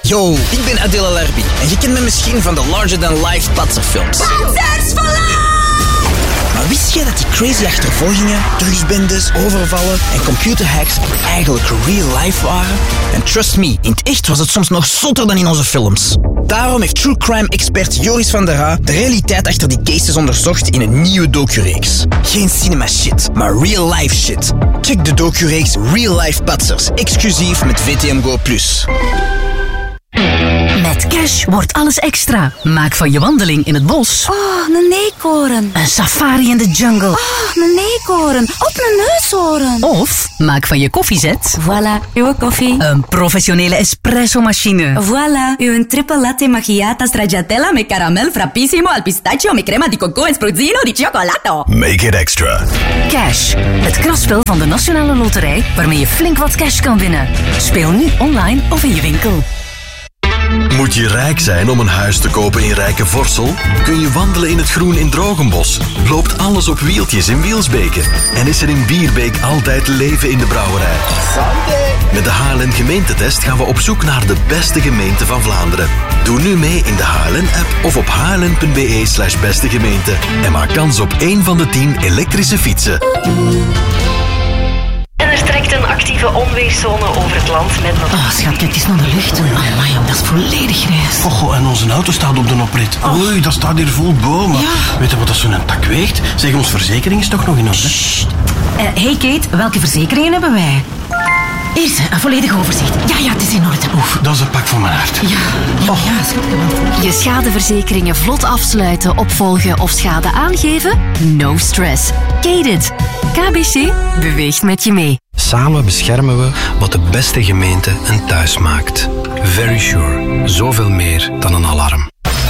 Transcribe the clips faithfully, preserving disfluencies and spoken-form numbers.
Yo, ik ben Adil Alarbi en je kent me misschien van de Larger Than Life Patserfilms. Panzers for life! Maar wist je dat die crazy achtervolgingen, drugsbendes, overvallen en computerhacks eigenlijk real life waren? En trust me, in het echt was het soms nog zotter dan in onze films. Daarom heeft true crime expert Joris van der Haa de realiteit achter die cases onderzocht in een nieuwe docureeks. Geen cinema shit, maar real life shit. Check de docureeks Real Life Patsers, exclusief met V T M Go plus. Met Cash wordt alles extra. Maak van je wandeling in het bos Oh, een eekhoorn. een safari in de jungle. Oh, een eekhoorn. Op een neushoorn. Of maak van je koffiezet Voilà, uw koffie. een professionele espresso-machine. Voilà, uw triple latte macchiato stracciatella met caramel frappissimo al pistachio met crema di coco en spruzzino di cioccolato. Make it extra. Cash, het kraspel van de Nationale Loterij waarmee je flink wat cash kan winnen. Speel nu online of in je winkel. Moet je rijk zijn om een huis te kopen in Rijke Vorsel? Kun je wandelen in het groen in Drogenbos? Loopt alles op wieltjes in Wielsbeke? En is er in Bierbeek altijd leven in de brouwerij? Met de H L N gemeentetest gaan we op zoek naar de beste gemeente van Vlaanderen. Doe nu mee in de H L N-app of op h l n punt b e slash beste gemeente. En maak kans op één van de tien elektrische fietsen. En er trekt een actieve onweerszone over het land met nog... Oh, schat, kijk eens naar de lucht. Amai, dat is volledig grijs. Oh, en onze auto staat op de oprit. Oei, dat staat hier vol bomen. Ja. Weet je wat dat zo'n tak weegt? Zeg, ons verzekering is toch nog in orde? Uh, hey Kate, welke verzekeringen hebben wij? Hier, een volledig overzicht. Ja, ja, het is in orde. Oef, dat is een pak van mijn hart. Ja, ja, Oh. ja, schat, gewoon. Je schadeverzekeringen vlot afsluiten, opvolgen of schade aangeven? No stress. Kate-it. K B C beweegt met je mee. Samen beschermen we wat de beste gemeente een thuis maakt. Very Sure. Zoveel meer dan een alarm.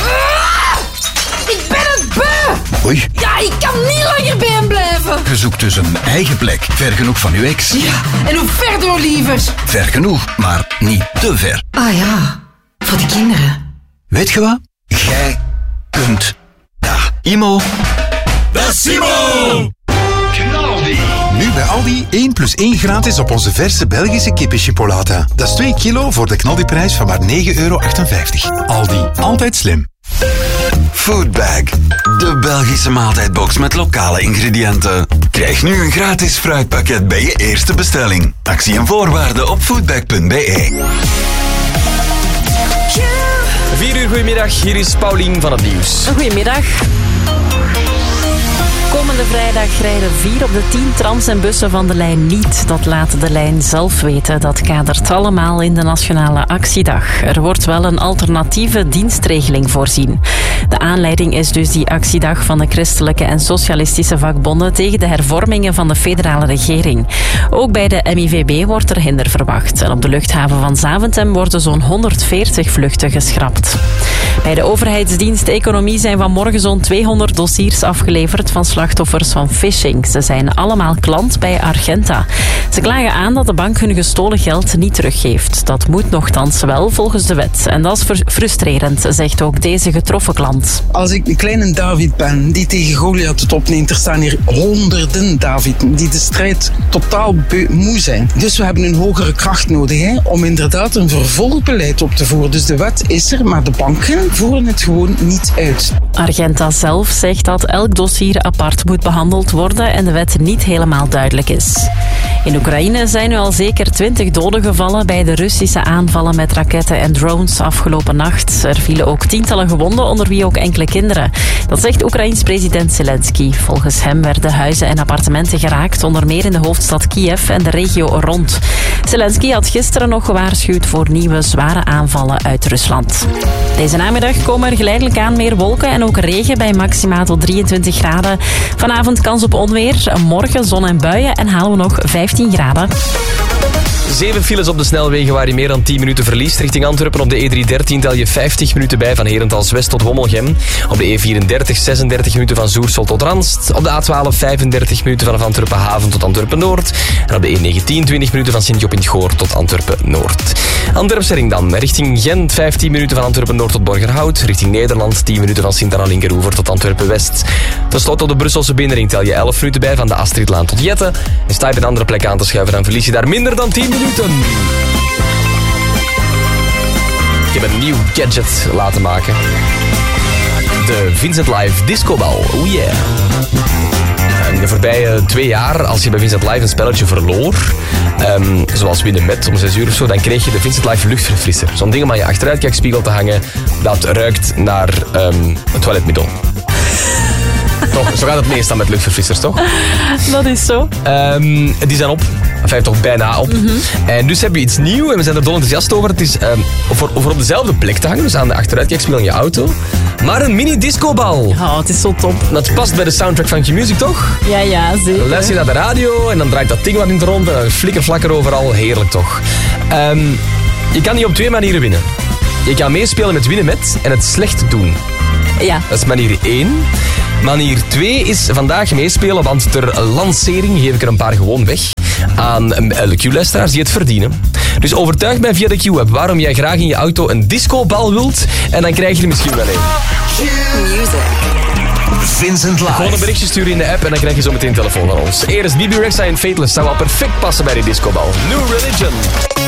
Ik ben het beu! Oei, Ja, ik kan niet langer bij hem blijven. je zoekt dus een eigen plek. Ver genoeg van uw ex. Ja, en hoe verder, lievers? Ver genoeg, maar niet te ver. Ah ja, voor de kinderen. Weet je wat? Jij kunt dat. Imo. Dat is Imo! Nu bij Aldi één plus één gratis op onze verse Belgische kippenchipolata. Dat is twee kilo voor de knaldiprijs van maar negen euro achtenvijftig. Aldi, altijd slim. Foodbag. De Belgische maaltijdbox met lokale ingrediënten. Krijg nu een gratis fruitpakket bij je eerste bestelling. Actie en voorwaarden op foodbag punt b e. vier uur, goedemiddag. Hier is Paulien van het Nieuws. Goedemiddag. Komende vrijdag rijden vier op de tien trams en bussen van de lijn niet. Dat laat de lijn zelf weten. Dat kadert allemaal in de Nationale Actiedag. Er wordt wel een alternatieve dienstregeling voorzien. De aanleiding is dus die actiedag van de christelijke en socialistische vakbonden tegen de hervormingen van de federale regering. Ook bij de M I V B wordt er hinder verwacht. En op de luchthaven van Zaventem worden zo'n honderdveertig vluchten geschrapt. Bij de overheidsdienst Economie zijn vanmorgen zo'n tweehonderd dossiers afgeleverd van slachtoffers van phishing. Ze zijn allemaal klant bij Argenta. Ze klagen aan dat de bank hun gestolen geld niet teruggeeft. Dat moet nochtans wel volgens de wet. En dat is frustrerend, zegt ook deze getroffen klant. Als ik een kleine David ben die tegen Goliath het opneemt, er staan hier honderden David die de strijd totaal beu- moe zijn. Dus we hebben een hogere kracht nodig hè, om inderdaad een vervolgbeleid op te voeren. Dus de wet is er, maar de banken voeren het gewoon niet uit. Argenta zelf zegt dat elk dossier apart moet behandeld worden en de wet niet helemaal duidelijk is. In Oekraïne zijn nu al zeker twintig doden gevallen bij de Russische aanvallen met raketten en drones afgelopen nacht. Er vielen ook tientallen gewonden, onder wie ook enkele kinderen. Dat zegt Oekraïns president Zelensky. Volgens hem werden huizen en appartementen geraakt, onder meer in de hoofdstad Kiev en de regio rond. Zelensky had gisteren nog gewaarschuwd voor nieuwe zware aanvallen uit Rusland. Deze namiddag komen er geleidelijk aan meer wolken en ook regen bij maximaal tot drieëntwintig graden. Vanavond kans op onweer, morgen zon en buien en halen we nog vijftien graden. Zeven files op de snelwegen waar je meer dan tien minuten verliest. Richting Antwerpen op de E driehonderddertien tel je vijftig minuten bij van Herentals West tot Wommelgem. Op de E vierendertig zesendertig minuten van Zoersel tot Ranst. Op de A twaalf vijfendertig minuten vanaf Antwerpen Haven tot Antwerpen Noord. En op de E negentien twintig minuten van Sint-Job in het Goor tot Antwerpen Noord. Antwerpse dan. Richting Gent vijftien minuten van Antwerpen Noord tot Borgerhout. Richting Nederland tien minuten van Sint-Anna-Linkeroever tot Antwerpen West. Ten slotte op de Brusselse binnenring tel je elf minuten bij van de Astridlaan tot Jette. En sta je bij een andere plek aan te schuiven, dan verlies je daar minder dan tien minuten. Ik heb een nieuw gadget laten maken. De Vincent Live Discobal. Oh yeah. En de voorbije twee jaar, als je bij Vincent Live een spelletje verloor, um, zoals winnen met om zes uur of zo, dan kreeg je de Vincent Live luchtverfrisser. Zo'n ding om aan je achteruitkijkspiegel te hangen, dat ruikt naar um, een toiletmiddel. Toch, zo gaat het meestal met luchtverfrissers, toch? Dat is zo. Um, die zijn op. Enfin, toch bijna op. Mm-hmm. En dus hebben we iets nieuws en we zijn er dol enthousiast over. Het is um, voor, voor op dezelfde plek te hangen, dus aan de achteruitkijkspiegel in je auto. Maar een mini-discobal. Oh, het is zo top. Dat past bij de soundtrack van Q-Music, toch? Ja, ja, zeker. Dan luister je naar de radio en dan draait dat ding wat in het rond en dan flikkerflakker overal. Heerlijk, toch? Um, je kan die op twee manieren winnen. Je kan meespelen met winnen met en het slecht doen. Ja. Dat is manier één. Manier twee is vandaag meespelen, want ter lancering geef ik er een paar gewoon weg aan de Q-luisteraars die het verdienen. Dus overtuig mij via de Q-app waarom jij graag in je auto een discobal wilt en dan krijg je er misschien wel een. Q-Music. Vincent Live. Gewoon een berichtje sturen in de app en dan krijg je zo meteen telefoon van ons. Eerst B B Rexha en Fateless zou wel perfect passen bij die discobal. New Religion.